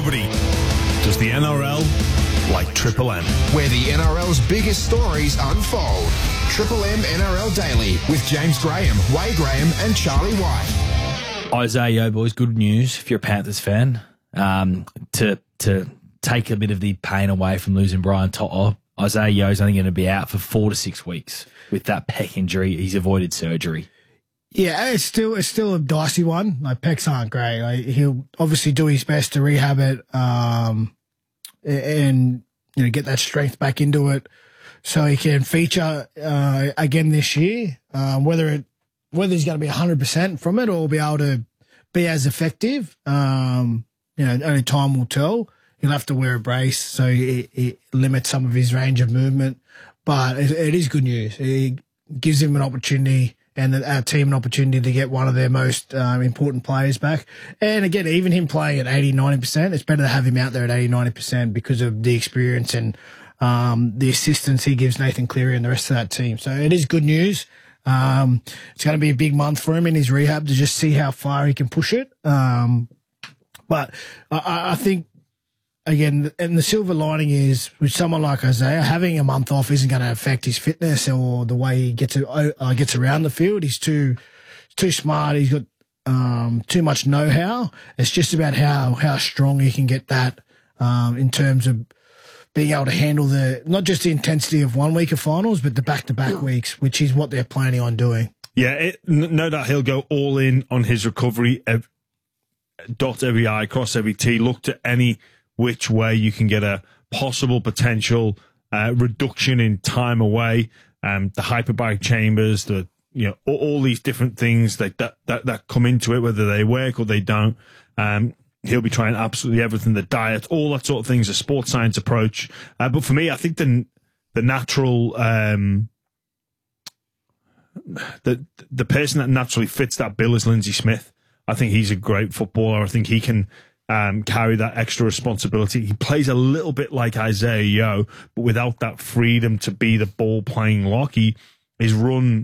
Nobody does the NRL like Triple M. Where the NRL's biggest stories unfold. Triple M NRL Daily with James Graham, Wade Graham and Charlie White. Isaiah Yeo, boys, good news if you're a Panthers fan. To take a bit of the pain away from losing Brian To'o, Isaiah Yeo's only going to be out for 4 to 6 weeks with that pec injury. He's avoided surgery. Yeah, it's still a dicey one. Like, pecs aren't great. Like, he'll obviously do his best to rehab it, and get that strength back into it, so he can feature again this year. Whether he's going to be 100% from it or be able to be as effective, only time will tell. He'll have to wear a brace, so it limits some of his range of movement. But it is good news. It gives him an opportunity and our team an opportunity to get one of their most important players back. And again, even him playing at 80, 90%, it's better to have him out there at 80, 90% because of the experience and the assistance he gives Nathan Cleary and the rest of that team. So it is good news. It's going to be a big month for him in his rehab to just see how far he can push it. But I think, again, and the silver lining is with someone like Isaiah, having a month off isn't going to affect his fitness or the way he gets around the field. He's too smart. He's got too much know-how. It's just about how strong he can get that in terms of being able to handle not just the intensity of 1 week of finals, but the back-to-back weeks, which is what they're planning on doing. Yeah, no doubt he'll go all in on his recovery, dot every I, cross every T, look to any which way you can get a possible potential reduction in time away, the hyperbaric chambers, all these different things that come into it, whether they work or they don't. He'll be trying absolutely everything, the diet, all that sort of things, a sports science approach. But for me, I think the natural, the person that naturally fits that bill is Lindsay Smith. I think he's a great footballer. I think he can carry that extra responsibility. He plays a little bit like Isaiah Yeo, but without that freedom to be the ball playing lock. His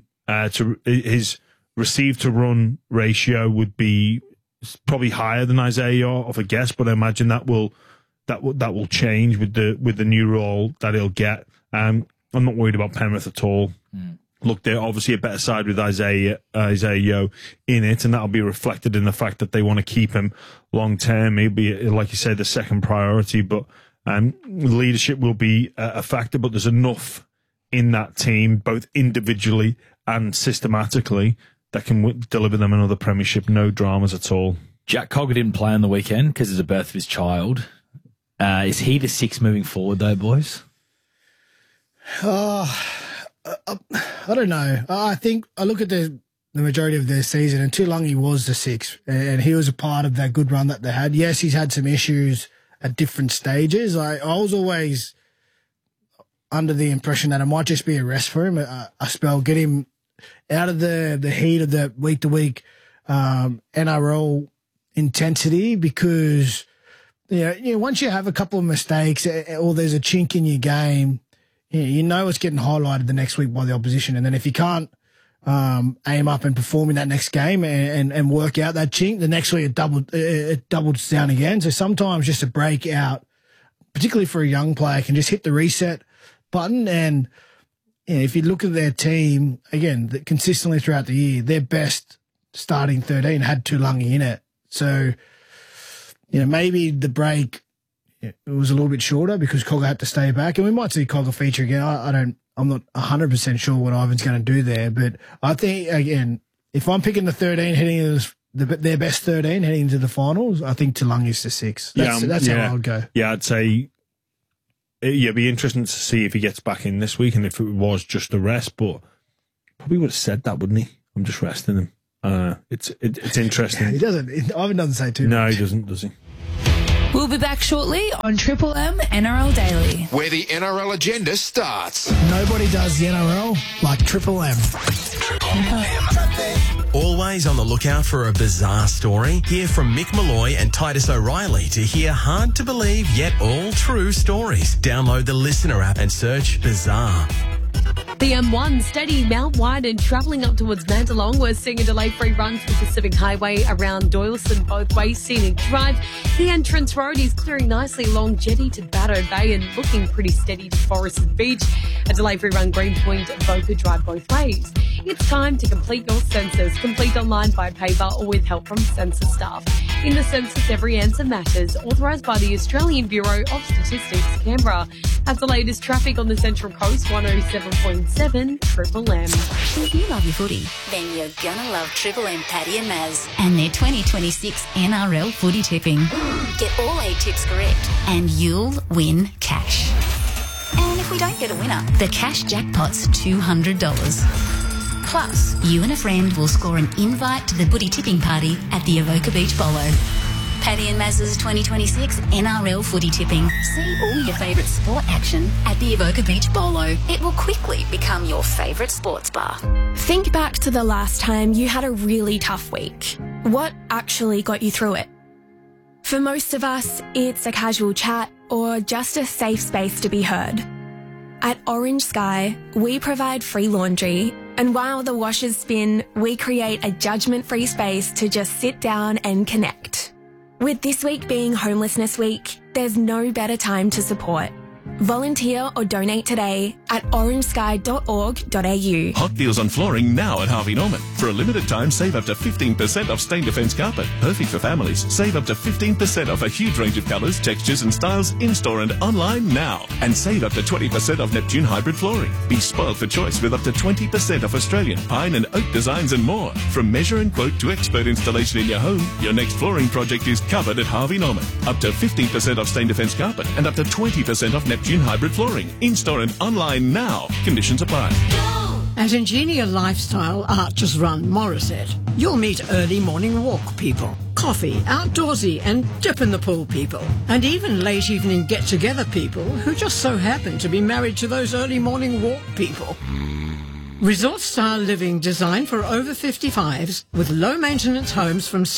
receive to run ratio would be probably higher than Isaiah Yeo, of a guess, but I imagine that will change with the new role that he'll get. I'm not worried about Penrith at all. Look, they're obviously a better side with Isaiah Yeo in it, and that'll be reflected in the fact that they want to keep him long term. He'll be, like you say, the second priority, but leadership will be a factor. But there's enough in that team, both individually and systematically, that can deliver them another premiership. No dramas at all. Jack Cogger didn't play on the weekend because of the birth of his child. Is he the 6 moving forward, though, boys? I don't know. I think I look at the majority of their season, and Tuilagi was the 6th, and he was a part of that good run that they had. Yes, he's had some issues at different stages. I was always under the impression that it might just be a rest for him, a spell, get him out of the heat of the week-to-week NRL intensity, because once you have a couple of mistakes or there's a chink in your game, you know it's getting highlighted the next week by the opposition. And then if you can't aim up and perform in that next game and work out that chink, the next week it doubles down again. So sometimes just a break out, particularly for a young player, can just hit the reset button. And if you look at their team, again, consistently throughout the year, their best starting 13 had Tuilagi in it. So, maybe the break, it was a little bit shorter because Cogger had to stay back, and we might see Cogger feature again. I'm not 100% sure what Ivan's going to do there, but I think, again, if I'm picking the 13 heading into their best 13 heading into the finals, I think Tuilagi's the 6. That's how I would go. Yeah, I'd say it'd be interesting to see if he gets back in this week and if it was just a rest, but probably would have said that, wouldn't he? I'm just resting him. It's interesting. He doesn't. Ivan doesn't say too much. No, he doesn't, does he? We'll be back shortly on Triple M NRL Daily, where the NRL agenda starts. Nobody does the NRL like Triple M. Triple M. Always on the lookout for a bizarre story? Hear from Mick Malloy and Titus O'Reilly to hear hard-to-believe yet all true stories. Download the Listener app and search Bizarre. The M1 steady Mount Wide and travelling up towards Mandalong. We're seeing a delay-free run to the Pacific Highway around Doyleson both ways. Scenic Drive. The entrance road is clearing nicely along Jetty to Batto Bay and looking pretty steady to Forested Beach. A delay-free run Greenpoint, Boca Drive both ways. It's time to complete your census. Complete online by paper or with help from census staff. In the census, every answer matters. Authorised by the Australian Bureau of Statistics, Canberra. That's the latest traffic on the Central Coast, 107.7 Triple M. If you love your footy, then you're gonna love Triple M Paddy and Maz and their 2026 NRL footy tipping. Get all 8 tips correct and you'll win cash. And if we don't get a winner, the cash jackpot's $200. Plus, you and a friend will score an invite to the footy tipping party at the Avoca Beach Bolo. Paddy and Maz's 2026 NRL footy tipping. See all your favourite sport action at the Avoca Beach Bolo. It will quickly become your favourite sports bar. Think back to the last time you had a really tough week. What actually got you through it? For most of us, it's a casual chat or just a safe space to be heard. At Orange Sky, we provide free laundry, and while the washers spin, we create a judgment-free space to just sit down and connect. With this week being Homelessness Week, there's no better time to support. Volunteer or donate today at orangesky.org.au. Hot deals on flooring now at Harvey Norman. For a limited time, save up to 15% off Stain Defence carpet. Perfect for families. Save up to 15% off a huge range of colours, textures and styles in-store and online now. And save up to 20% off Neptune hybrid flooring. Be spoiled for choice with up to 20% off Australian pine and oak designs and more. From measure and quote to expert installation in your home, your next flooring project is covered at Harvey Norman. Up to 15% off Stain Defence carpet and up to 20% off Neptune hybrid flooring. In-store and online now. Conditions apply. At Ingenia Lifestyle Archers Run Morisset, you'll meet early morning walk people, coffee, outdoorsy and dip in the pool people, and even late evening get-together people who just so happen to be married to those early morning walk people. Resort-style living designed for over 55s with low-maintenance homes from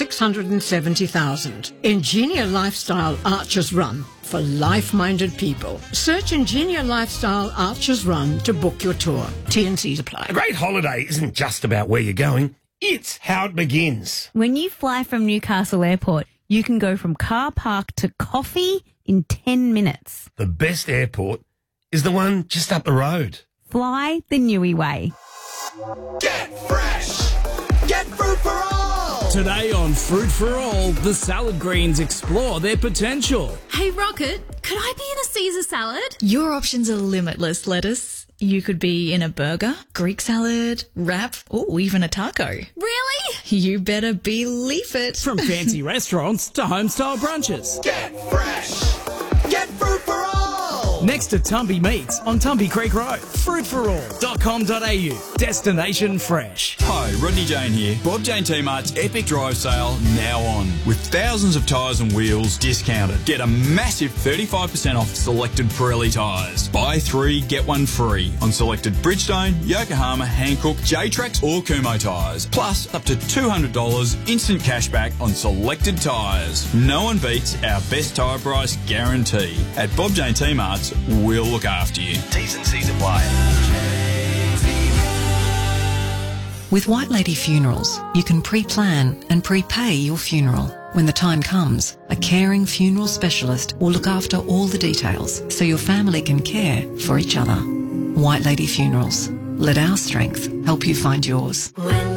$670,000. Ingenia Lifestyle Archers Run for life-minded people. Search Ingenia Lifestyle Archers Run to book your tour. T&Cs apply. A great holiday isn't just about where you're going, it's how it begins. When you fly from Newcastle Airport, you can go from car park to coffee in 10 minutes. The best airport is the one just up the road. Fly the Newey way. Get fresh! Get fruit for all! Today on Fruit for All, the salad greens explore their potential. Hey, Rocket, could I be in a Caesar salad? Your options are limitless, lettuce. You could be in a burger, Greek salad, wrap, or even a taco. Really? You better believe it. From fancy restaurants to home-style brunches. Get fresh! Get fruit for all! Next to Tumby Meats on Tumby Creek Road. Fruitforall.com.au. Destination fresh. Hi, Rodney Jane here. Bob Jane T-Mart's Epic Drive Sale now on. With thousands of tyres and wheels discounted. Get a massive 35% off selected Pirelli tyres. Buy 3, get 1 free on selected Bridgestone, Yokohama, Hankook, J-Trax or Kumho tyres. Plus up to $200 instant cashback on selected tyres. No one beats our best tyre price guarantee. At Bob Jane T-Mart's, we'll look after you. T's and C's apply. With White Lady Funerals, you can pre-plan and prepay your funeral. When the time comes, a caring funeral specialist will look after all the details so your family can care for each other. White Lady Funerals. Let our strength help you find yours. When